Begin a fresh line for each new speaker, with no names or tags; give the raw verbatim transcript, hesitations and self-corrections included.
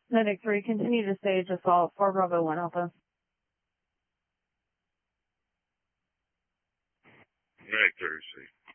Medic three, continue to stage assault for Bravo one Alpha.
Medic three, see.